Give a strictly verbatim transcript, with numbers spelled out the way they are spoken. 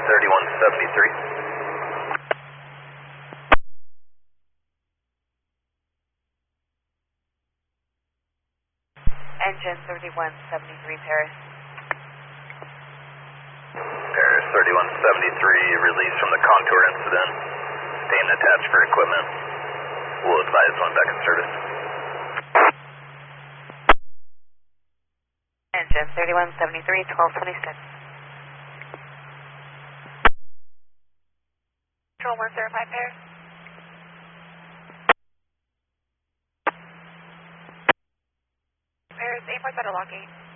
thirty-one seventy-three. Engine thirty-one seventy-three, Paris. Paris thirty-one seventy-three, release from the Contour incident. Staying attached for equipment. We'll advise when back in service. Engine thirty-one seventy-three, twelve twenty-six. Control one zero five, Paris. Paris, eight four seven, lock eight.